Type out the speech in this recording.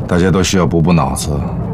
大家都需要补补脑子。